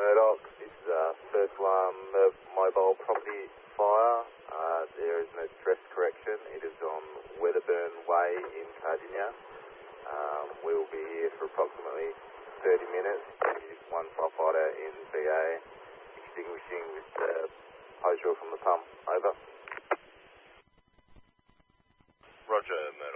Murdoch. This is first alarm mobile property fire. There is an address correction. It is on Weatherburn Way in Cardinia. We will be here for approximately 30 minutes. There is one firefighter in BA extinguishing with the hose reel from the pump. Over. Roger, Murdoch.